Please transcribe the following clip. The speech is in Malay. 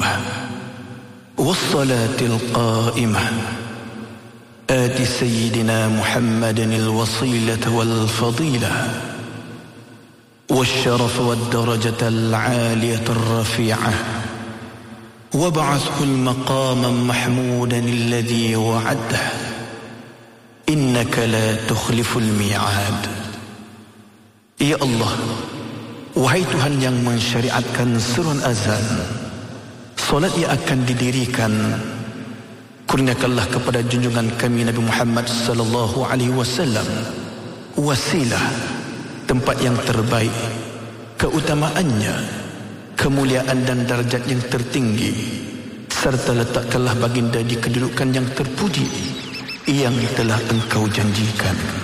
والصلاة القائمة آت سيدنا محمد الوصيلة والفضيلة والشرف والدرجة العالية الرفيعة وابعثه المقام محمودا الذي وعده إنك لا تخلف الميعاد. Ya Allah, wahai Tuhan yang mensyariatkan seruan azan, solat yang akan didirikan, kurniakanlah kepada junjungan kami Nabi Muhammad sallallahu alaihi wasallam wasilah, tempat yang terbaik, keutamaannya, kemuliaan dan darjat yang tertinggi, serta letakkanlah baginda di kedudukan yang terpuji yang telah Engkau janjikan.